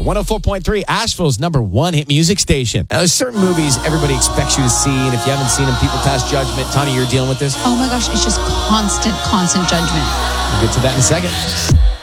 104.3, Asheville's #1 hit music station. Now, there's certain movies everybody expects you to see, and if you haven't seen them, people pass judgment. Tanya, you're dealing with this? Oh my gosh, it's just constant judgment. We'll get to that in a second.